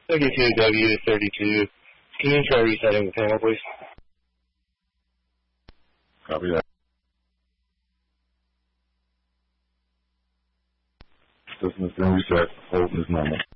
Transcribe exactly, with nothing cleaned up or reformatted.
thirty-two W thirty-two. Can you try resetting the panel, please? Copy that. System is going to reset. Hold is normal.